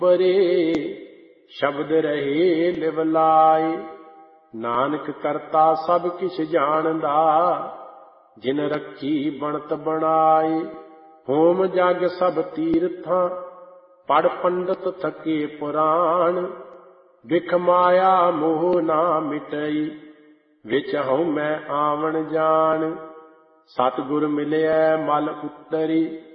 ਬਰੇ ਸ਼ਬਦ ਰਹੇ ਲਿਵ ਲਾਏ। ਨਾਨਕ ਕਰਤਾ ਸਭ ਕਿਛ ਜਾਣਦਾ, ਜਿਨ ਰੱਖੀ ਬਣਤ ਬਣਾਏ। ਹੋਮ ਜਗ ਸਭ ਤੀਰਥਾਂ, ਪੜ ਪੰਡਤ ਥਕੇ ਪੁਰਾਣ। ਵਿਖ ਮਾਇਆ ਮੋਹ ਨਾ ਮਿਟਈ, ਵਿੱਚ ਹਉ ਮੈਂ ਆਵਣ ਜਾਣ। ਸਤਿਗੁਰ ਮਿਲਿਐ ਮਲ ਉਤਰੀ,